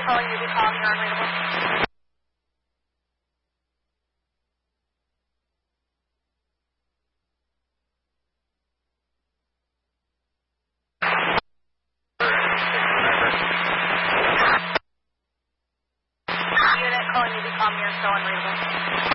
calling you, be calling, you're unreadable. Unit calling you, be calling, you're so unreadable.